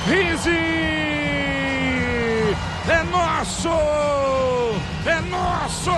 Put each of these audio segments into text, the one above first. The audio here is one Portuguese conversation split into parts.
Rizzi! É nosso! É nosso!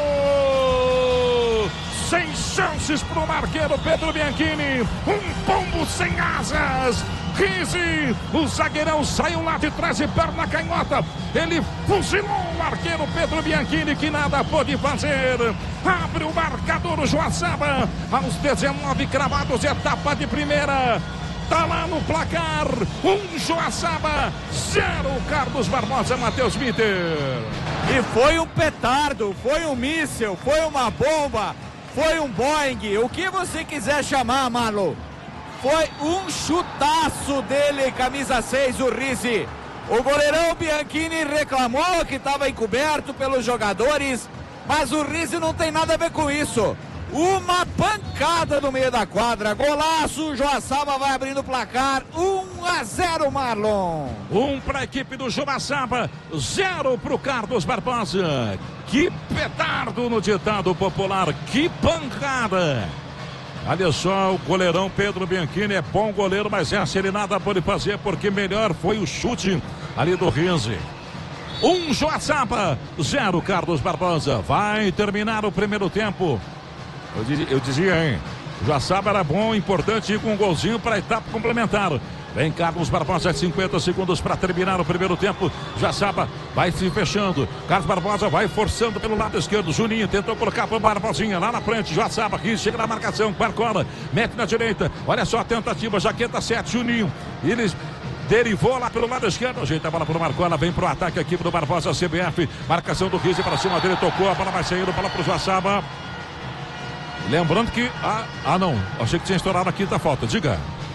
Sem chances para o marqueiro Pedro Bianchini. Um pombo sem asas. Rizzi, o zagueirão saiu lá de trás e perna canhota. Ele fuzilou o arqueiro Pedro Bianchini, que nada pôde fazer. Abre o marcador o Joaçaba. Aos 19 cravados, etapa de primeira. Tá lá no placar, Joaçaba, 0 Carlos Barbosa, Matheus Mitter. E foi um petardo, foi um míssil, foi uma bomba, foi um Boeing, o que você quiser chamar, Marlon. Foi um chutaço dele, camisa 6, o Rizzi. O goleirão Bianchini reclamou que estava encoberto pelos jogadores, mas o Rizzi não tem nada a ver com isso. Uma pancada no meio da quadra, golaço, Joaçaba vai abrindo o placar, 1-0, Marlon. 1 para a equipe do Joaçaba, 0 para o Carlos Barbosa. Que petardo no ditado popular, que pancada. Olha só, o goleirão Pedro Bianchini é bom goleiro, mas essa ele nada pode fazer, porque melhor foi o chute ali do Rizzi. 1 Joaçaba, 0 Carlos Barbosa. Vai terminar o primeiro tempo. Eu dizia, hein? Joaçaba era bom, importante ir com um golzinho para a etapa complementar. Vem Carlos Barbosa, 50 segundos para terminar o primeiro tempo. Joaçaba vai se fechando. Carlos Barbosa vai forçando pelo lado esquerdo. Juninho tentou colocar para o Barbosinha lá na frente. Joaçaba aqui chega na marcação. Barcola mete na direita. Olha só a tentativa. Jaqueta 7, Juninho. Eles derivou lá pelo lado esquerdo. Ajeita a bola para o Marcola. Vem para o ataque aqui para o Barbosa, CBF. Marcação do Rizzi para cima dele. Tocou. A bola vai saindo. Bola para o Joaçaba. Lembrando que... não. Achei que tinha estourado a quinta falta. Diga.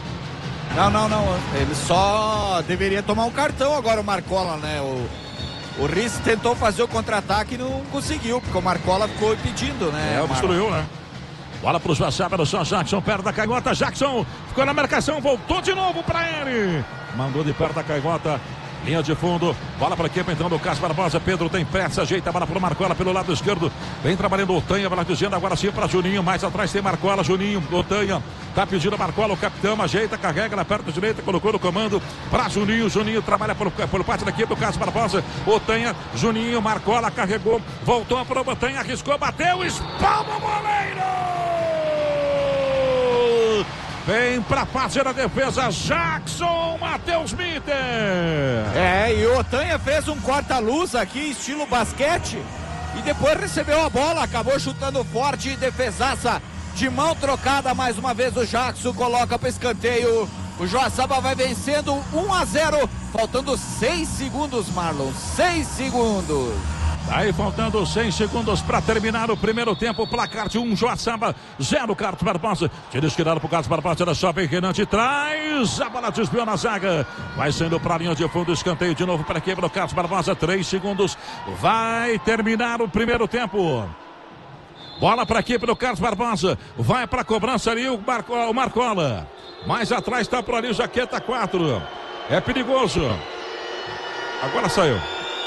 Não. Ele só deveria tomar um cartão agora, o Marcola, né? O Rizzi tentou fazer o contra-ataque e não conseguiu, porque o Marcola ficou impedindo, né? Obstruiu, né? Bola pro Joaçaba, no só Jackson, perto da canhota. Jackson ficou na marcação, voltou de novo para ele. Mandou de perto da canhota. Linha de fundo, bola para a equipe entrando o Carlos Barbosa. Pedro tem pressa, ajeita a bola para o Marcola pelo lado esquerdo. Vem trabalhando o Otanha, bola dizendo agora sim para Juninho. Mais atrás tem Marcola, Juninho, Otanha. Tá pedindo Marcola, o capitão, ajeita, carrega na perna direita, colocou no comando para Juninho. Juninho trabalha por parte da equipe do Carlos Barbosa. Otanha, Juninho, Marcola carregou, voltou para o Otanha, arriscou, bateu, espalma o goleiro! Vem para fazer a defesa, Jackson, Matheus Mitter. E o Otanha fez um corta-luz aqui, estilo basquete, e depois recebeu a bola, acabou chutando forte e defesaça de mão trocada. Mais uma vez o Jackson coloca para escanteio. O Joaçaba vai vencendo 1-0, faltando 6 segundos, Marlon, 6 segundos. Aí faltando 6 segundos para terminar o primeiro tempo. Placar de 1 Joaçaba, 0 Carlos Barbosa. Tira esquerdo para o Carlos Barbosa. Era só vem Renan de trás. A bola desviou na zaga. Vai saindo para a linha de fundo. Escanteio de novo para a equipe do Carlos Barbosa. 3 segundos. Vai terminar o primeiro tempo. Bola para a equipe do Carlos Barbosa. Vai para a cobrança ali o Marcola. Mais atrás está por ali o Jaqueta 4. É perigoso. Agora saiu.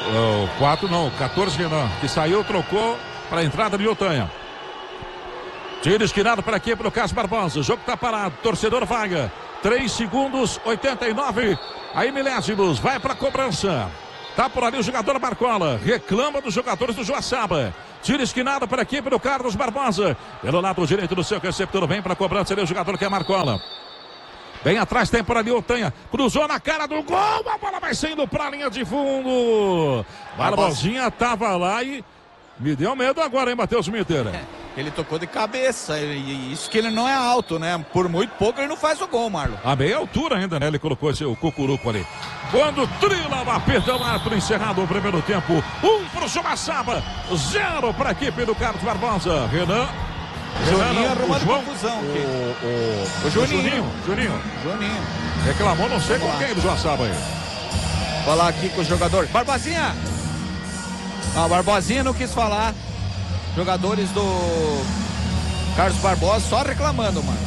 14 Renan, que saiu, trocou para a entrada de Otanha. Tiro esquinado para a equipe do Carlos Barbosa. O jogo está parado, torcedor vaga. 3 segundos, 89. Aí milésimos, vai para a cobrança. Tá por ali o jogador Marcola. Reclama dos jogadores do Joaçaba. Tiro esquinado para a equipe do Carlos Barbosa. Pelo lado direito do seu receptor, vem para a cobrança ali o jogador que é Marcola. Bem atrás tem por ali o Otanha. Cruzou na cara do gol. A bola vai saindo para a linha de fundo. Barbosinha tava lá e me deu medo agora, hein, Matheus Mitter? Ele tocou de cabeça. E isso que ele não é alto, né? Por muito pouco ele não faz o gol, Marlon. A meia altura ainda, né? Ele colocou o cucuruco ali. Quando trila o apito, o árbitro encerrado o primeiro tempo. 1 para o Joaçaba, 0 para a equipe do Carlos Barbosa. Renan. Juninho arrumando confusão aqui. O Juninho. Reclamou, não sei com quem do Joaçaba aí. Falar aqui com o jogador. Barbosinha! Barbosinha não quis falar. Jogadores do Carlos Barbosa só reclamando, mano.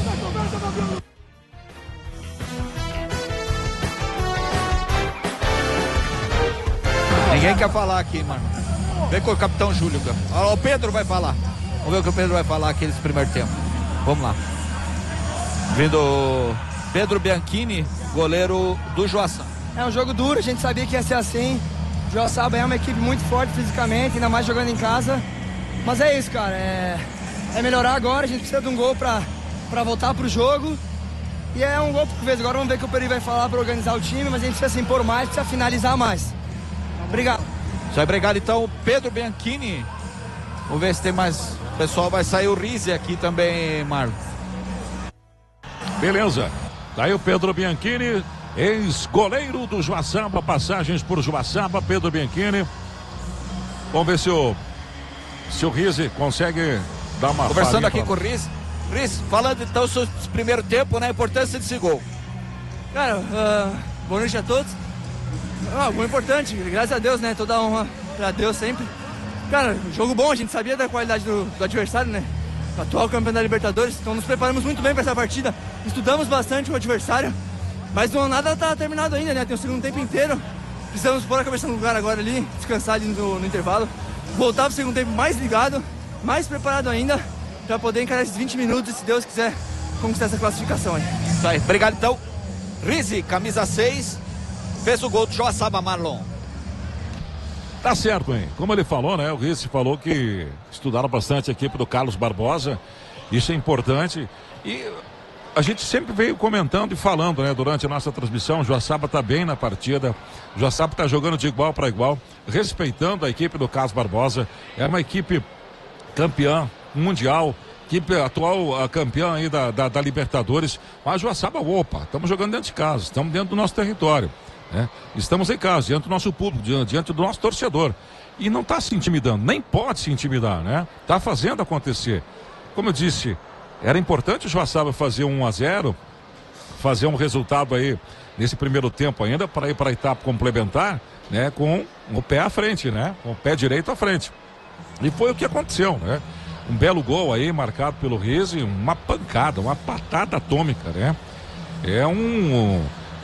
Ninguém quer falar aqui, mano. Vem com o capitão Júlio. O Pedro vai falar. Vamos ver o que o Pedro vai falar aqui nesse primeiro tempo. Vamos lá. Vindo Pedro Bianchini, goleiro do Joaçaba. É um jogo duro, a gente sabia que ia ser assim. O Joaçaba é uma equipe muito forte fisicamente, ainda mais jogando em casa. Mas é isso, cara, é melhorar agora, a gente precisa de um gol pra voltar pro jogo. E é um gol por vez, agora vamos ver o que o Peri vai falar pra organizar o time, mas a gente precisa se impor mais, precisa finalizar mais. Obrigado. Já obrigado então, Pedro Bianchini. Vamos ver se tem mais pessoal, vai sair o Rizzi aqui também, Marlon. Beleza, tá aí o Pedro Bianchini, ex-goleiro do Joaçaba, passagens por Joaçaba, Pedro Bianchini. Vamos ver se o Rizzi consegue dar uma... Conversando aqui com o Rizzi. Rizzi, falando então sobre o primeiro tempo, né, a importância desse gol. Cara, boa noite a todos. Gol importante, graças a Deus, né, toda honra pra Deus sempre. Cara, jogo bom, a gente sabia da qualidade do adversário, né, atual campeão da Libertadores, então nos preparamos muito bem para essa partida, estudamos bastante o adversário, mas nada tá terminado ainda, né, tem o segundo tempo inteiro, precisamos pôr a cabeça no lugar agora ali, descansar ali no intervalo, voltar pro segundo tempo mais ligado, mais preparado ainda, para poder encarar esses 20 minutos e, se Deus quiser, conquistar essa classificação aí. Isso aí, obrigado então. Rizzi, camisa 6, fez o gol do Joaçaba, Marlon. Tá certo, hein? Como ele falou, né? O Rizzi falou que estudaram bastante a equipe do Carlos Barbosa. Isso é importante. E a gente sempre veio comentando e falando, né? Durante a nossa transmissão, o Joaçaba tá bem na partida. O Joaçaba tá jogando de igual para igual, respeitando a equipe do Carlos Barbosa. É uma equipe campeã mundial, equipe atual campeã aí da Libertadores. Mas o Joaçaba, opa, estamos jogando dentro de casa, estamos dentro do nosso território. Estamos em casa, diante do nosso público, diante do nosso torcedor. E não está se intimidando, nem pode se intimidar, né? Está fazendo acontecer. Como eu disse, era importante o Joaçaba fazer 1-0, fazer um resultado aí nesse primeiro tempo ainda, para ir para a etapa complementar, né? Com o pé à frente, né? Com o pé direito à frente. E foi o que aconteceu, né? Um belo gol aí, marcado pelo Rizzi, uma pancada, uma patada atômica, né? É um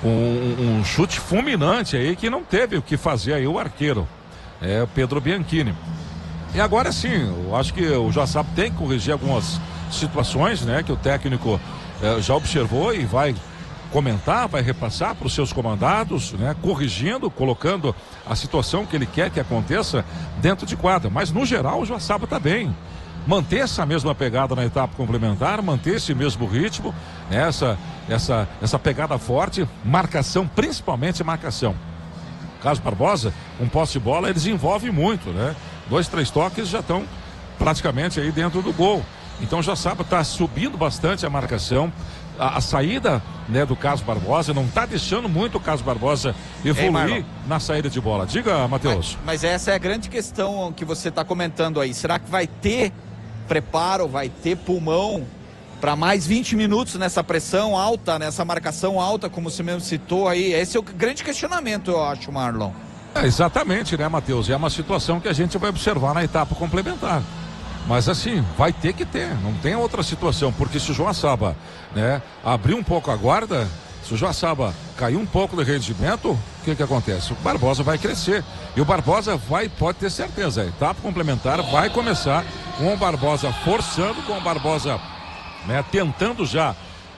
chute fulminante aí que não teve o que fazer aí o arqueiro, o Pedro Bianchini. E agora sim, eu acho que o Joaçaba tem que corrigir algumas situações, né? Que o técnico já observou e vai comentar, vai repassar para os seus comandados, né? Corrigindo, colocando a situação que ele quer que aconteça dentro de quadra. Mas no geral o Joaçaba está bem. Manter essa mesma pegada na etapa complementar, manter esse mesmo ritmo, né? Essa pegada forte, marcação, principalmente marcação. Carlos Barbosa, um posse de bola, ele desenvolve muito, né? 2, 3 toques já estão praticamente aí dentro do gol. Então o Joaçaba está subindo bastante a marcação. A saída, né, do Carlos Barbosa não está deixando muito o Carlos Barbosa evoluir na saída de bola. Diga, Matheus. Mas essa é a grande questão que você está comentando aí. Será que vai ter preparo, vai ter pulmão para mais 20 minutos nessa pressão alta, nessa marcação alta, como você mesmo citou aí? Esse é o grande questionamento, eu acho, Marlon. Exatamente, né, Matheus? É uma situação que a gente vai observar na etapa complementar. Mas assim, vai ter que ter, não tem outra situação, porque se o Joaçaba, né, abrir um pouco a guarda, se o Joaçaba cair um pouco de rendimento, o que acontece? O Barbosa vai crescer, e o Barbosa pode ter certeza, a etapa complementar vai começar com o Barbosa forçando, com o Barbosa, né, tentando já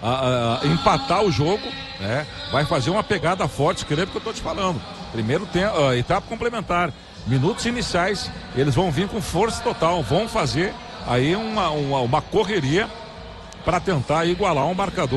empatar o jogo, né, vai fazer uma pegada forte, escreve o que eu estou te falando, primeiro etapa complementar, minutos iniciais, eles vão vir com força total, vão fazer aí uma correria para tentar igualar um marcador